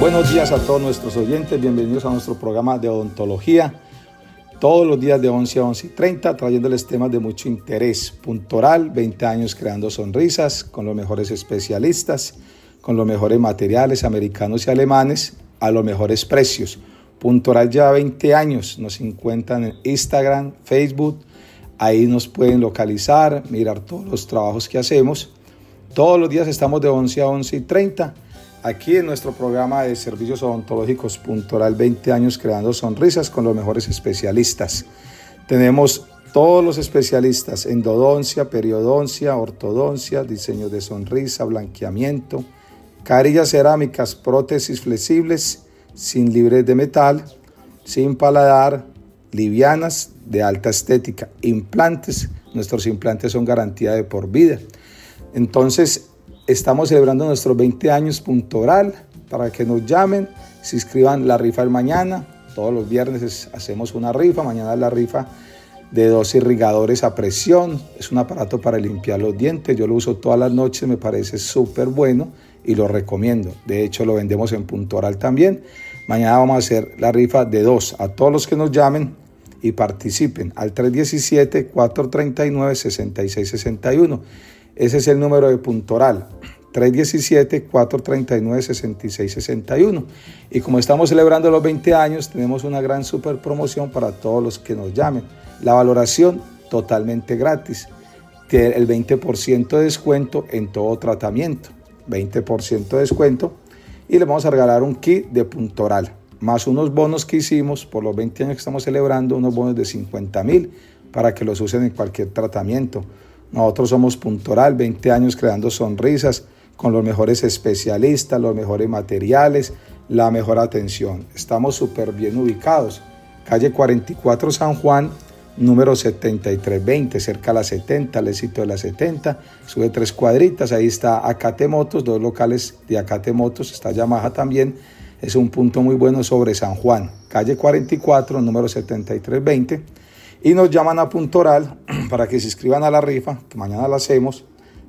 Buenos días a todos nuestros oyentes, bienvenidos a nuestro programa de odontología. Todos los días de 11 a 11:30, trayéndoles temas de mucho interés. Puntoral, 20 años creando sonrisas, con los mejores especialistas, con los mejores materiales americanos y alemanes, a los mejores precios. Puntoral lleva 20 años, nos encuentran en Instagram, Facebook, ahí nos pueden localizar, mirar todos los trabajos que hacemos. Todos los días estamos de 11 a 11:30. Aquí en nuestro programa de servicios odontológicos Puntoral, 20 años creando sonrisas con los mejores especialistas. Tenemos todos los especialistas: endodoncia, periodoncia, ortodoncia, diseño de sonrisa, blanqueamiento, carillas cerámicas, prótesis flexibles, sin libres de metal, sin paladar, livianas, de alta estética, implantes. Nuestros implantes son garantía de por vida. Entonces, estamos celebrando nuestros 20 años Puntoral, para que nos llamen, se inscriban la rifa del mañana. Todos los viernes hacemos una rifa. Mañana es la rifa de 2 irrigadores a presión. Es un aparato para limpiar los dientes. Yo lo uso todas las noches, me parece súper bueno y lo recomiendo. De hecho, lo vendemos en Puntoral también. Mañana vamos a hacer la rifa de 2 a todos los que nos llamen y participen al 317-439-6661. Ese es el número de Puntoral, 317-439-6661. Y como estamos celebrando los 20 años, tenemos una gran super promoción para todos los que nos llamen. La valoración totalmente gratis. Tiene el 20% de descuento en todo tratamiento. 20% de descuento. Y les vamos a regalar un kit de Puntoral, más unos bonos que hicimos por los 20 años que estamos celebrando, unos bonos de 50,000 para que los usen en cualquier tratamiento. Nosotros somos Puntoral, 20 años creando sonrisas con los mejores especialistas, los mejores materiales, la mejor atención. Estamos súper bien ubicados. Calle 44 San Juan, número 7320, cerca a la 70, al éxito de la 70. Sube 3 cuadritas, ahí está Acate Motos, 2 locales de Acate Motos, está Yamaha también. Es un punto muy bueno sobre San Juan. Calle 44, número 7320. Y nos llaman a Puntoral para que se inscriban a la rifa, que mañana la hacemos,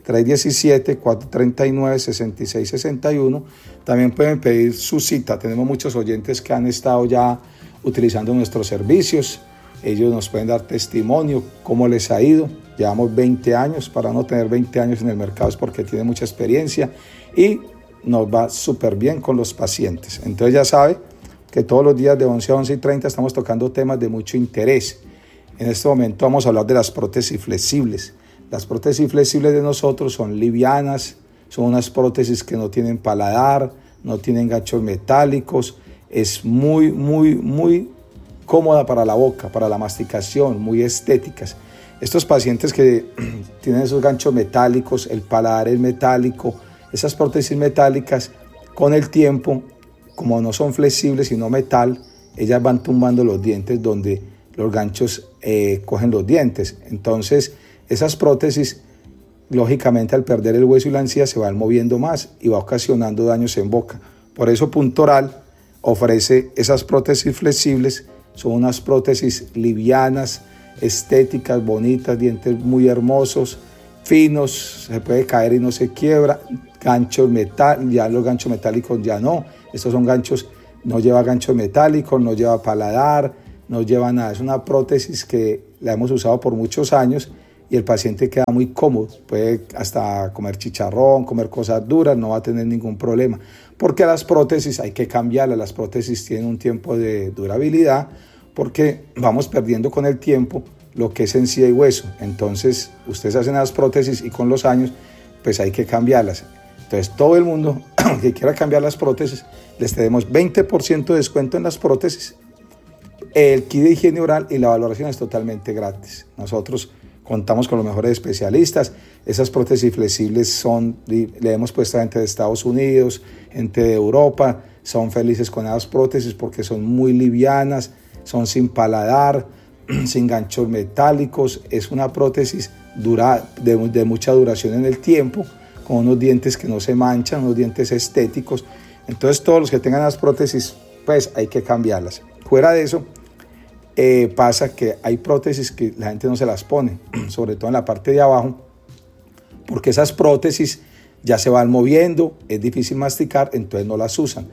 317-439-6661. También pueden pedir su cita. Tenemos muchos oyentes que han estado ya utilizando nuestros servicios. Ellos nos pueden dar testimonio, cómo les ha ido. Llevamos 20 años, para no tener 20 años en el mercado es porque tiene mucha experiencia y nos va súper bien con los pacientes. Entonces ya sabe que todos los días de 11 a 11:30 estamos tocando temas de mucho interés. En este momento vamos a hablar de las prótesis flexibles. Las prótesis flexibles de nosotros son livianas, son unas prótesis que no tienen paladar, no tienen ganchos metálicos, es muy cómoda para la boca, para la masticación, muy estéticas. Estos pacientes que tienen esos ganchos metálicos, el paladar es metálico, esas prótesis metálicas, con el tiempo, como no son flexibles sino metal, ellas van tumbando los dientes donde los ganchos cogen los dientes. Entonces, esas prótesis, lógicamente, al perder el hueso y la encía, se van moviendo más y va ocasionando daños en boca. Por eso Puntoral ofrece esas prótesis flexibles. Son unas prótesis livianas, estéticas, bonitas, dientes muy hermosos, finos, se puede caer y no se quiebra. Ganchos metálicos, ya los ganchos metálicos ya no. Estos son ganchos, no lleva ganchos metálicos, no lleva paladar, no lleva nada. Es una prótesis que la hemos usado por muchos años y el paciente queda muy cómodo. Puede hasta comer chicharrón, comer cosas duras, no va a tener ningún problema. Porque las prótesis hay que cambiarlas. Las prótesis tienen un tiempo de durabilidad porque vamos perdiendo con el tiempo lo que es encía y hueso. Entonces, ustedes hacen las prótesis y con los años, pues hay que cambiarlas. Entonces, todo el mundo que quiera cambiar las prótesis, les tenemos 20% de descuento en las prótesis. El kit de higiene oral y la valoración es totalmente gratis. Nosotros contamos con los mejores especialistas. Esas prótesis flexibles le hemos puesto a gente de Estados Unidos, gente de Europa. Son felices con esas prótesis porque son muy livianas, son sin paladar, sin ganchos metálicos. Es una prótesis de mucha duración en el tiempo, con unos dientes que no se manchan, unos dientes estéticos. Entonces, todos los que tengan las prótesis, pues hay que cambiarlas. Fuera de eso, pasa que hay prótesis que la gente no se las pone, sobre todo en la parte de abajo, porque esas prótesis ya se van moviendo, es difícil masticar, entonces no las usan.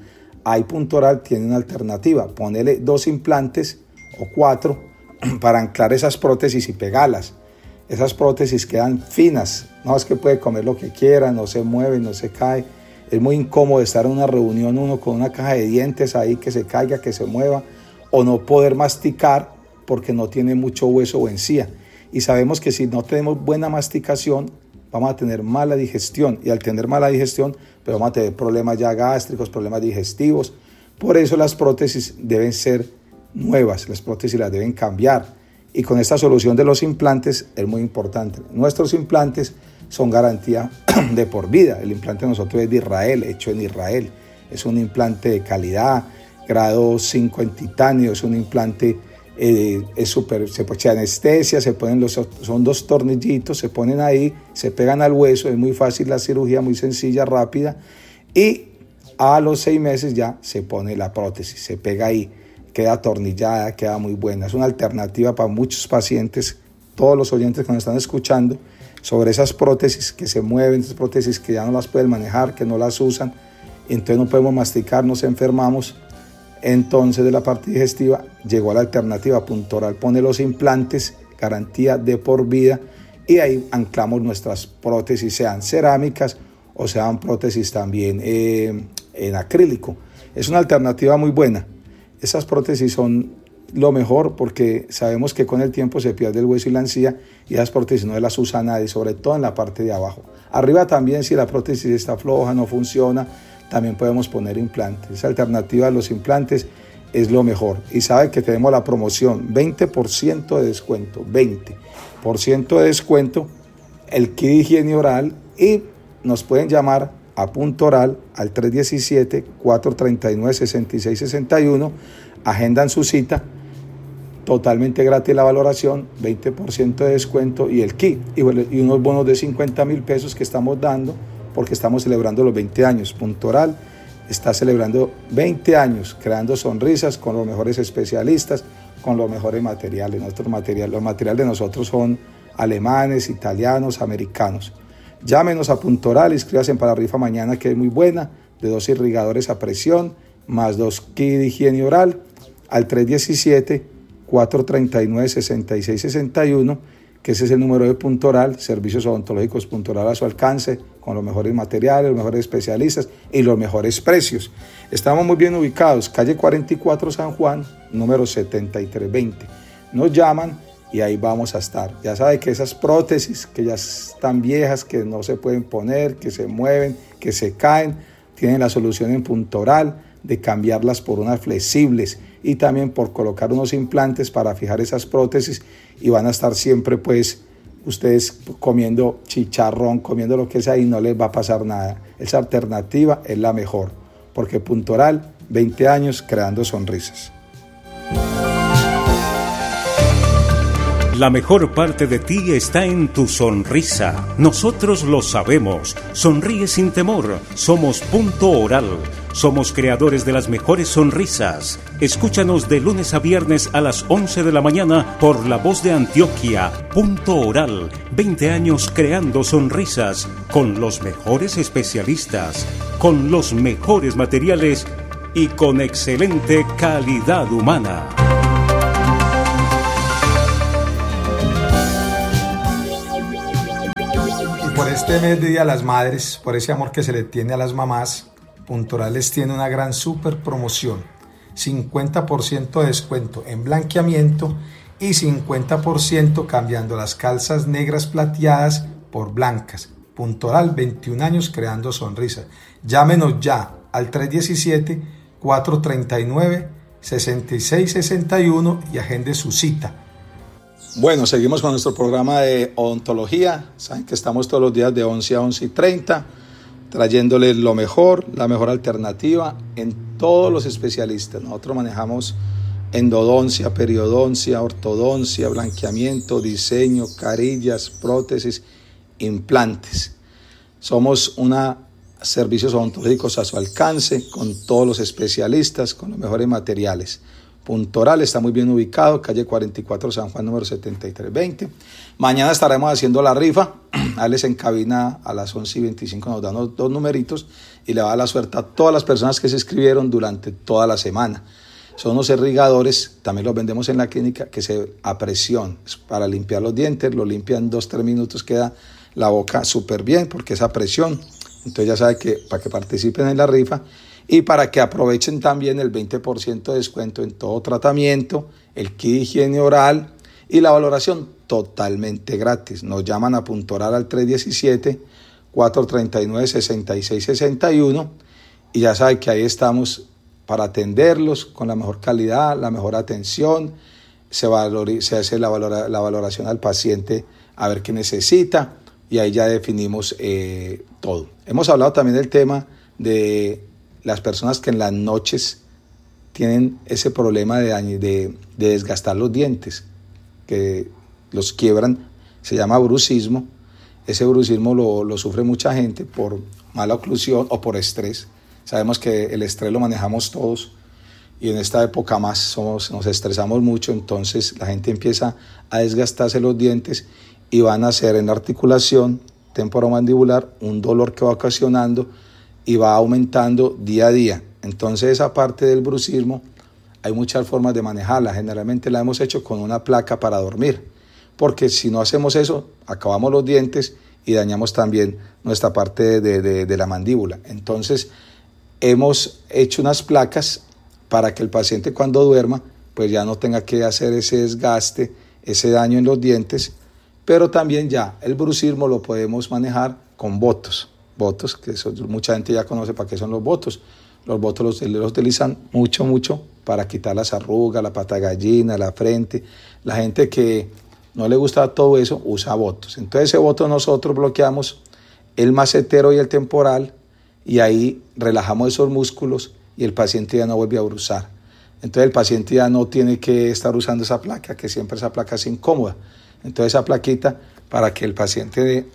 ahí Puntoral tiene una alternativa, ponerle 2 implantes o 4 para anclar esas prótesis y pegarlas. Esas prótesis quedan finas, no es que puede comer lo que quiera, no se mueve, no se cae. Es muy incómodo estar en una reunión uno con una caja de dientes ahí que se caiga, que se mueva, o no poder masticar porque no tiene mucho hueso o encía. Y sabemos que si no tenemos buena masticación, vamos a tener mala digestión, y al tener mala digestión, pues vamos a tener problemas ya gástricos, problemas digestivos. Por eso las prótesis deben ser nuevas, las prótesis las deben cambiar. Y con esta solución de los implantes es muy importante. Nuestros implantes son garantía de por vida. El implante de nosotros es de Israel, hecho en Israel. Es un implante de calidad, grado 5 en titanio, es un implante, es súper, se pone anestesia, son 2 tornillitos, se ponen ahí, se pegan al hueso, es muy fácil la cirugía, muy sencilla, rápida, y a los 6 meses ya se pone la prótesis, se pega ahí, queda atornillada, queda muy buena. Es una alternativa para muchos pacientes, todos los oyentes que nos están escuchando, sobre esas prótesis que se mueven, esas prótesis que ya no las pueden manejar, que no las usan, entonces no podemos masticar, nos enfermamos. Entonces de la parte digestiva llegó a la alternativa. Puntoral pone los implantes, garantía de por vida, y ahí anclamos nuestras prótesis, sean cerámicas o sean prótesis también en acrílico. Es una alternativa muy buena. Esas prótesis son lo mejor porque sabemos que con el tiempo se pierde el hueso y la encía, y esas prótesis no las usa nadie, sobre todo en la parte de abajo. Arriba también, si la prótesis está floja, no funciona, también podemos poner implantes. Esa alternativa a los implantes es lo mejor. Y sabe que tenemos la promoción, 20% de descuento, 20% de descuento, el kit de higiene oral, y nos pueden llamar a Puntoral al 317-439-6661, agendan su cita, totalmente gratis la valoración, 20% de descuento y el kit, y unos bonos de 50.000 pesos que estamos dando porque estamos celebrando los 20 años. Puntoral está celebrando 20 años creando sonrisas con los mejores especialistas, con los mejores materiales. Los materiales de nosotros son alemanes, italianos, americanos. Llámenos a Puntoral, inscríbase para la rifa mañana, que es muy buena, de 2 irrigadores a presión, más 2 kits de higiene oral, al 317-439-6661, que ese es el número de Puntoral, servicios odontológicos Puntoral a su alcance, con los mejores materiales, los mejores especialistas y los mejores precios. Estamos muy bien ubicados, calle 44 San Juan, número 7320. Nos llaman y ahí vamos a estar. Ya sabe que esas prótesis que ya están viejas, que no se pueden poner, que se mueven, que se caen, tienen la solución en Puntoral de cambiarlas por unas flexibles y también por colocar unos implantes para fijar esas prótesis, y van a estar siempre pues ustedes comiendo chicharrón, comiendo lo que sea, y no les va a pasar nada. Esa alternativa es la mejor, porque Puntoral, 20 años creando sonrisas. La mejor parte de ti está en tu sonrisa. Nosotros lo sabemos. Sonríe sin temor. Somos Puntoral. Somos creadores de las mejores sonrisas. Escúchanos de lunes a viernes a las 11 de la mañana por La Voz de Antioquia. Puntoral. 20 años creando sonrisas con los mejores especialistas, con los mejores materiales y con excelente calidad humana. Por este mes de Día de las Madres, por ese amor que se le tiene a las mamás, Puntoral les tiene una gran super promoción. 50% de descuento en blanqueamiento y 50% cambiando las calzas negras plateadas por blancas. Puntoral, 21 años creando sonrisas. Llámenos ya al 317-439-6661 y agende su cita. Bueno, seguimos con nuestro programa de odontología. Saben que estamos todos los días de 11 a 11:30, trayéndoles lo mejor, la mejor alternativa en todos los especialistas. Nosotros manejamos endodoncia, periodoncia, ortodoncia, blanqueamiento, diseño, carillas, prótesis, implantes. Somos servicios odontológicos a su alcance, con todos los especialistas, con los mejores materiales. Puntoral, está muy bien ubicado, calle 44 San Juan, número 7320. Mañana estaremos haciendo la rifa. Alex en cabina a las 11:25 nos dan dos numeritos y le va a dar la suerte a todas las personas que se inscribieron durante toda la semana. Son unos irrigadores, también los vendemos en la clínica, que a presión, es para limpiar los dientes, lo limpian 2-3 minutos, queda la boca súper bien porque es a presión. Entonces ya sabe que para que participen en la rifa y para que aprovechen también el 20% de descuento en todo tratamiento, el kit de higiene oral y la valoración totalmente gratis. Nos llaman a Puntoral al 317-439-6661 y ya sabe que ahí estamos para atenderlos con la mejor calidad, la mejor atención. Se hace la valoración al paciente a ver qué necesita y ahí ya definimos todo. Hemos hablado también del tema de las personas que en las noches tienen ese problema de desgastar los dientes, que los quiebran, se llama brucismo. Ese brucismo lo sufre mucha gente por mala oclusión o por estrés. Sabemos que el estrés lo manejamos todos y en esta época más nos estresamos mucho, entonces la gente empieza a desgastarse los dientes y van a hacer en la articulación temporomandibular un dolor que va ocasionando y va aumentando día a día. Entonces esa parte del brucismo hay muchas formas de manejarla. Generalmente la hemos hecho con una placa para dormir, porque si no hacemos eso, acabamos los dientes y dañamos también nuestra parte de la mandíbula. Entonces hemos hecho unas placas para que el paciente cuando duerma pues ya no tenga que hacer ese desgaste, ese daño en los dientes, pero también ya el brucismo lo podemos manejar con botos, que mucha gente ya conoce para qué son los botos. Los botos los utilizan mucho para quitar las arrugas, la pata de gallina, la frente. La gente que no le gusta todo eso usa botos. Entonces ese boto nosotros bloqueamos el macetero y el temporal y ahí relajamos esos músculos y el paciente ya no vuelve a bruzar. Entonces el paciente ya no tiene que estar usando esa placa, que siempre esa placa es incómoda. Entonces esa plaquita para que el paciente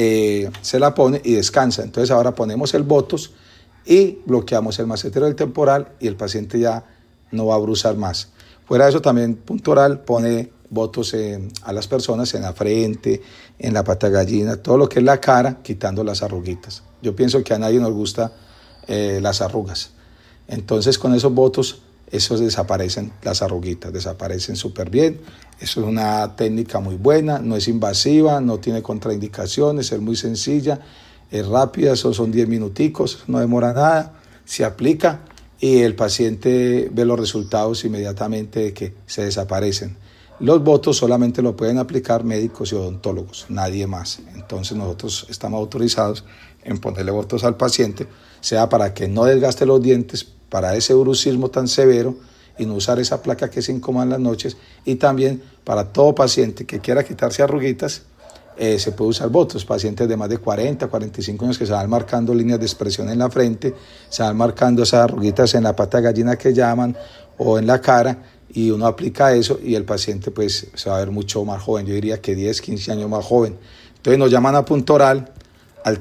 se la pone y descansa. Entonces ahora ponemos el botos y bloqueamos el macetero del temporal y el paciente ya no va a bruzar más. Fuera de eso también Puntoral pone botos a las personas en la frente, en la pata gallina, todo lo que es la cara, quitando las arruguitas. Yo pienso que a nadie nos gusta las arrugas. Entonces con esos botos, esos desaparecen las arruguitas, desaparecen súper bien. Eso es una técnica muy buena, no es invasiva, no tiene contraindicaciones, es muy sencilla, es rápida, eso son 10 minuticos, no demora nada, se aplica y el paciente ve los resultados inmediatamente de que se desaparecen. Los botos solamente lo pueden aplicar médicos y odontólogos, nadie más. Entonces nosotros estamos autorizados en ponerle botos al paciente, sea para que no desgaste los dientes, para ese brucismo tan severo y no usar esa placa que se incómoda en las noches, y también para todo paciente que quiera quitarse arruguitas, se puede usar botos. Pacientes de más de 40, 45 años que se van marcando líneas de expresión en la frente, se van marcando esas arruguitas en la pata gallina que llaman o en la cara, y uno aplica eso y el paciente pues se va a ver mucho más joven, yo diría que 10, 15 años más joven. Entonces nos llaman a Puntoral al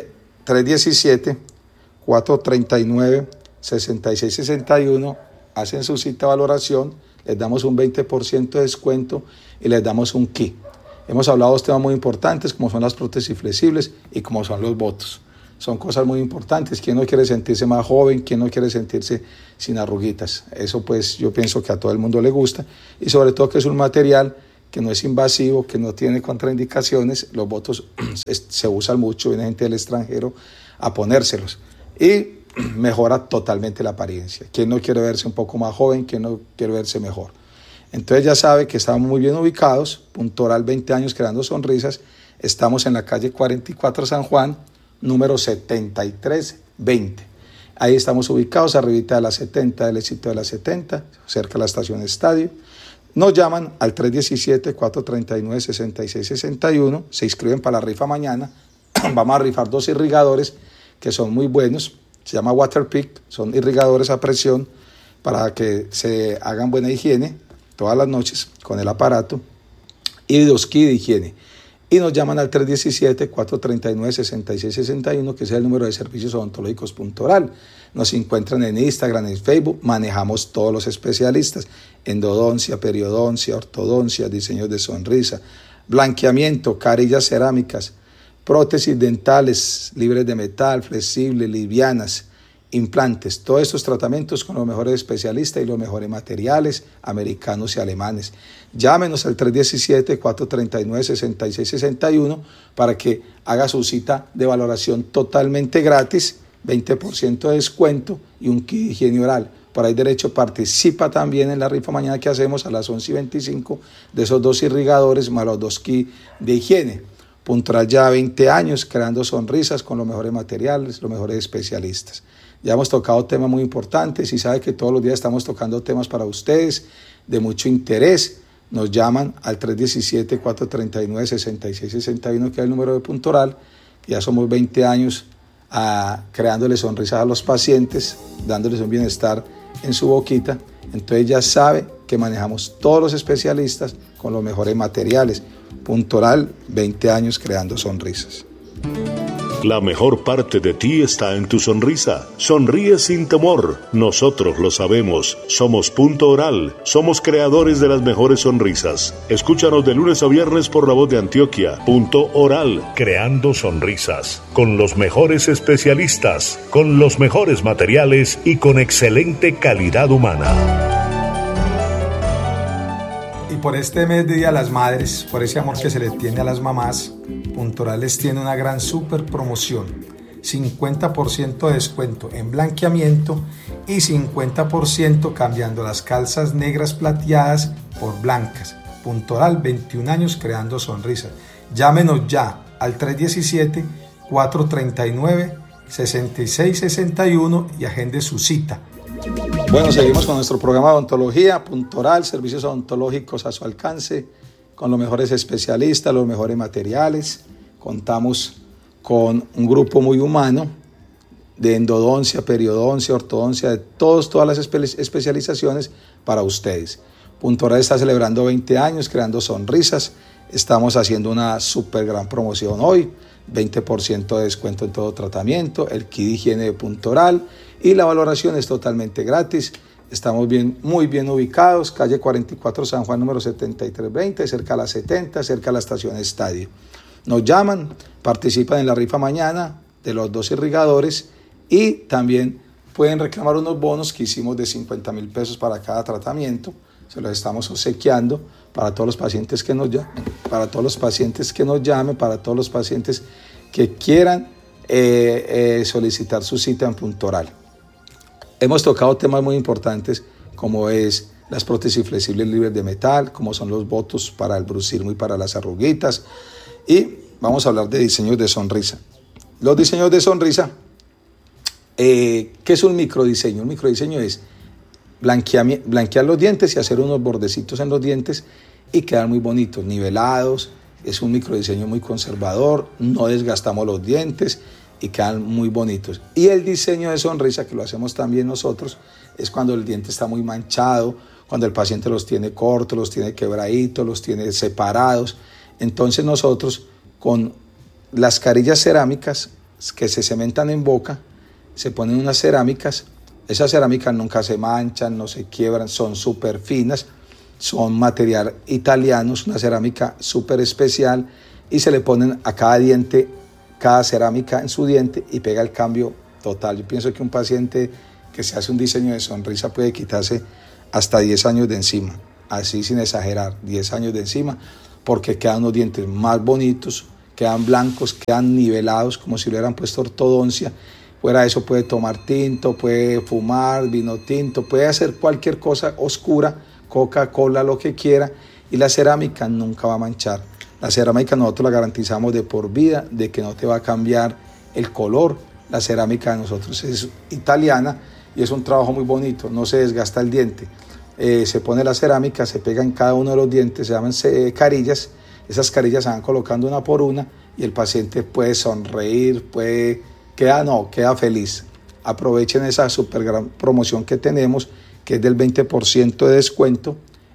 317-439-6661, hacen su cita de valoración, les damos un 20% de descuento y les damos un kit. Hemos hablado de temas muy importantes como son las prótesis flexibles y como son los botos. Son cosas muy importantes. ¿Quién no quiere sentirse más joven? ¿Quién no quiere sentirse sin arruguitas? Eso pues yo pienso que a todo el mundo le gusta y sobre todo que es un material que no es invasivo, que no tiene contraindicaciones. Los botos se usan mucho, viene gente del extranjero a ponérselos y mejora totalmente la apariencia. ¿Quién no quiere verse un poco más joven? ¿Quién no quiere verse mejor? Entonces ya sabe que estamos muy bien ubicados. Puntoral, 20 años creando sonrisas. Estamos en la calle 44 San Juan, número 7320. Ahí estamos ubicados, arribita de la 70, del éxito de la 70, cerca de la estación Estadio. Nos llaman al 317-439-6661, se inscriben para la rifa mañana. Vamos a rifar 2 irrigadores que son muy buenos, se llama Waterpik, son irrigadores a presión para que se hagan buena higiene todas las noches con el aparato, y 2 kits de higiene. y nos llaman al 317-439-6661, que es el número de servicios odontológicos Punto Oral. Nos encuentran en Instagram, en Facebook, manejamos todos los especialistas: endodoncia, periodoncia, ortodoncia, diseños de sonrisa, blanqueamiento, carillas cerámicas, prótesis dentales libres de metal, flexibles, livianas, implantes, todos estos tratamientos con los mejores especialistas y los mejores materiales americanos y alemanes. Llámenos al 317-439-6661 para que haga su cita de valoración totalmente gratis, 20% de descuento y un kit de higiene oral. Por ahí derecho participa también en la rifa mañana que hacemos a las 11:25 de esos 2 irrigadores más los 2 kits de higiene. Punto Oral ya 20 años creando sonrisas con los mejores materiales, los mejores especialistas. Ya hemos tocado temas muy importantes y sabe que todos los días estamos tocando temas para ustedes de mucho interés. Nos llaman al 317-439-6661, que es el número de Punto Oral. Ya somos 20 años creándole sonrisas a los pacientes, dándoles un bienestar en su boquita. Entonces ya sabe que manejamos todos los especialistas con los mejores materiales. Punto Oral, 20 años creando sonrisas. La mejor parte de ti está en tu sonrisa. Sonríe sin temor. Nosotros lo sabemos. Somos Punto Oral. Somos creadores de las mejores sonrisas. Escúchanos de lunes a viernes por La Voz de Antioquia. Punto Oral. Creando sonrisas. Con los mejores especialistas, con los mejores materiales y con excelente calidad humana. Y por este mes de Día de las Madres, por ese amor que se le tiene a las mamás, Punto Oral les tiene una gran super promoción: 50% de descuento en blanqueamiento y 50% cambiando las calzas negras plateadas por blancas. Punto Oral, 21 años creando sonrisas. Llámenos ya al 317-439-6661 y agende su cita. Bueno, seguimos con nuestro programa de odontología, Punto Oral, servicios odontológicos a su alcance, con los mejores especialistas, los mejores materiales. Contamos con un grupo muy humano de endodoncia, periodoncia, ortodoncia, de todas las especializaciones para ustedes. Punto Oral está celebrando 20 años creando sonrisas. Estamos haciendo una súper gran promoción hoy: 20% de descuento en todo tratamiento, el kit de higiene de Punto Oral, y la valoración es totalmente gratis. Estamos muy bien ubicados, calle 44 San Juan, número 7320, cerca a la 70, cerca a la estación Estadio. Nos llaman, participan en la rifa mañana de los 2 irrigadores y también pueden reclamar unos bonos que hicimos de 50,000 pesos para cada tratamiento. Se los estamos obsequiando para todos los pacientes que nos llamen, para todos los pacientes que quieran solicitar su cita en Punto Oral. Hemos tocado temas muy importantes como es las prótesis flexibles libres de metal, como son los botox para el bruxismo y para las arruguitas, y vamos a hablar de diseños de sonrisa. Los diseños de sonrisa, ¿qué es un microdiseño? Un microdiseño es blanquear los dientes y hacer unos bordecitos en los dientes y quedar muy bonitos, nivelados. Es un microdiseño muy conservador, no desgastamos los dientes y quedan muy bonitos. Y el diseño de sonrisa, que lo hacemos también nosotros, es cuando el diente está muy manchado, cuando el paciente los tiene cortos, los tiene quebraditos, los tiene separados. Entonces nosotros, con las carillas cerámicas que se cementan en boca, se ponen unas cerámicas. Esas cerámicas nunca se manchan, no se quiebran, son súper finas, son material italiano, es una cerámica súper especial, y se le ponen a cada diente, cada cerámica en su diente, y pega el cambio total. Yo pienso que un paciente que se hace un diseño de sonrisa puede quitarse hasta 10 años de encima, así sin exagerar, 10 años de encima, porque quedan unos dientes más bonitos, quedan blancos, quedan nivelados, como si le hubieran puesto ortodoncia. Fuera de eso puede tomar tinto, puede fumar vino tinto, puede hacer cualquier cosa oscura, Coca-Cola, lo que quiera, y la cerámica nunca va a manchar. La cerámica nosotros la garantizamos de por vida, de que no te va a cambiar el color. La cerámica de nosotros es italiana y es un trabajo muy bonito, no se desgasta el diente. Se pone la cerámica, se pega en cada uno de los dientes, se llaman carillas. Esas carillas se van colocando una por una y el paciente puede sonreír, queda feliz. Aprovechen esa super gran promoción que tenemos, que es del 20% de descuento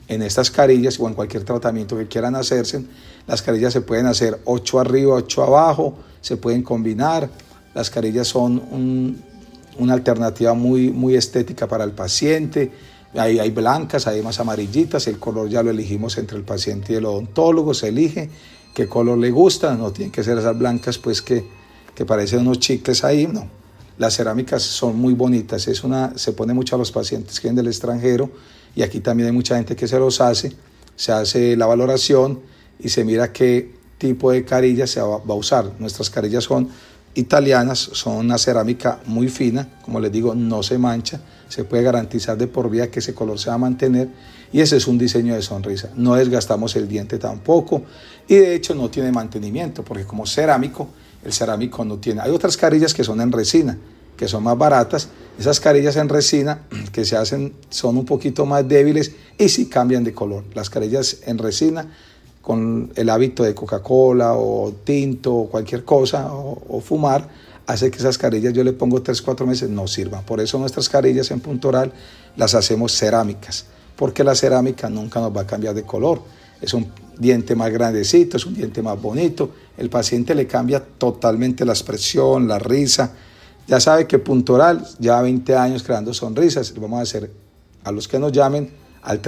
en estas carillas o en cualquier tratamiento que quieran hacerse. Las carillas se pueden hacer 8 arriba, 8 abajo, se pueden combinar. Las carillas son una alternativa muy estética para el paciente. Hay blancas, hay más amarillitas, el color ya lo elegimos entre el paciente y el odontólogo, se elige qué color le gusta, no tienen que ser esas blancas pues que parecen unos chicles ahí, no. Las cerámicas son muy bonitas, se pone mucho a los pacientes que vienen del extranjero y aquí también hay mucha gente que se los hace, se hace la valoración y se mira qué tipo de carilla se va a usar. Nuestras carillas son italianas, son una cerámica muy fina, como les digo, no se mancha, se puede garantizar de por vida que ese color se va a mantener y ese es un diseño de sonrisa. No desgastamos el diente tampoco y de hecho no tiene mantenimiento porque como cerámico, el cerámico no tiene. Hay otras carillas que son en resina, que son más baratas. Esas carillas en resina que se hacen son un poquito más débiles y sí cambian de color. Las carillas en resina con el hábito de Coca-Cola o tinto o cualquier cosa o fumar, hace que esas carillas yo le pongo 3-4 meses no sirvan. Por eso nuestras carillas en Punto Oral las hacemos cerámicas, porque la cerámica nunca nos va a cambiar de color. Es un diente más grandecito, es un diente más bonito. El paciente le cambia totalmente la expresión, la risa. Ya sabe que Punto Oral lleva 20 años creando sonrisas. Lo vamos a hacer a los que nos llamen al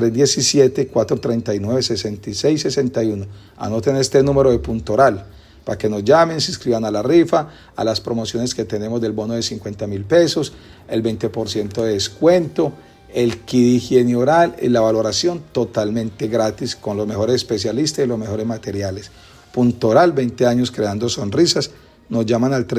317-439-6661. Anoten este número de Punto Oral para que nos llamen, se inscriban a la rifa, a las promociones que tenemos del bono de 50.000 pesos, el 20% de descuento, el kit de higiene oral y la valoración totalmente gratis con los mejores especialistas y los mejores materiales. Punto Oral, 20 años creando sonrisas. Nos llaman al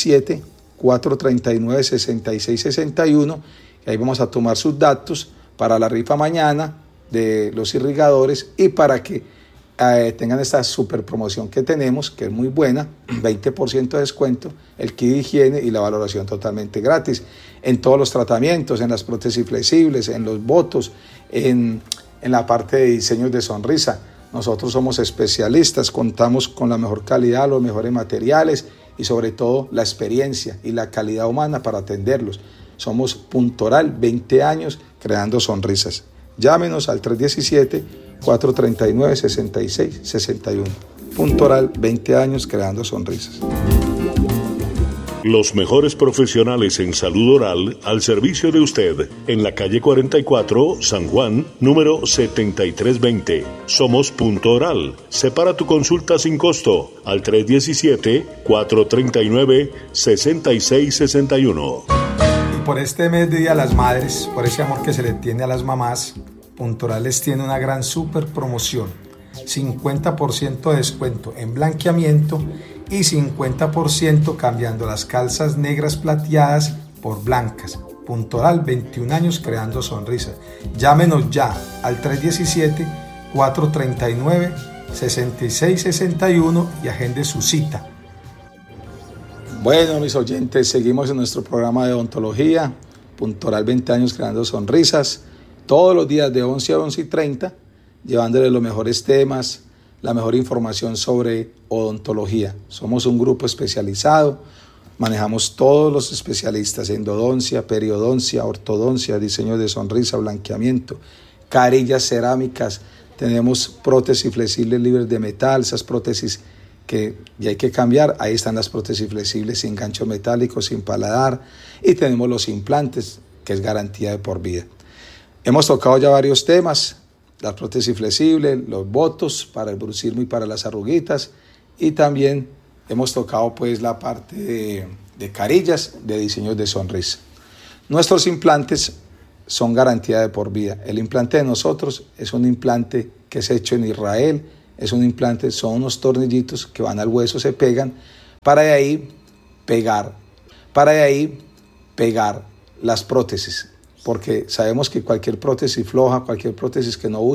317-439-6661 y ahí vamos a tomar sus datos para la rifa mañana de los irrigadores y para que tengan esta super promoción que tenemos, que es muy buena, 20% de descuento, el kit de higiene y la valoración totalmente gratis en todos los tratamientos, en las prótesis flexibles, en los botos, en la parte de diseños de sonrisa. Nosotros somos especialistas, contamos con la mejor calidad, los mejores materiales y sobre todo la experiencia y la calidad humana para atenderlos. Somos Punto Oral, 20 años creando sonrisas. Llámenos al 317-439-6661. Punto Oral, 20 años creando sonrisas. Los mejores profesionales en salud oral al servicio de usted. En la calle 44, San Juan, número 7320. Somos Punto Oral. Separa tu consulta sin costo al 317-439-6661. Por este mes de Día de las Madres, por ese amor que se le tiene a las mamás, Punto Oral les tiene una gran super promoción, 50% de descuento en blanqueamiento y 50% cambiando las calzas negras plateadas por blancas. Punto Oral, 21 años creando sonrisas. Llámenos ya al 317-439-6661 y agende su cita. Bueno, mis oyentes, seguimos en nuestro programa de odontología, Punto Oral, 20 años creando sonrisas, todos los días de 11 a 11:30, llevándoles los mejores temas, la mejor información sobre odontología. Somos un grupo especializado, manejamos todos los especialistas, endodoncia, periodoncia, ortodoncia, diseño de sonrisa, blanqueamiento, carillas cerámicas, tenemos prótesis flexibles libres de metal, esas prótesis que ya hay que cambiar, ahí están las prótesis flexibles sin ganchos metálicos, sin paladar, y tenemos los implantes, que es garantía de por vida. Hemos tocado ya varios temas, las prótesis flexibles, los botos para el bruxismo y para las arruguitas, y también hemos tocado pues la parte de carillas, de diseños de sonrisa. Nuestros implantes son garantía de por vida. El implante de nosotros es un implante que es hecho en Israel, es un implante, son unos tornillitos que van al hueso, se pegan, para de ahí pegar las prótesis, porque sabemos que cualquier prótesis floja, cualquier prótesis que no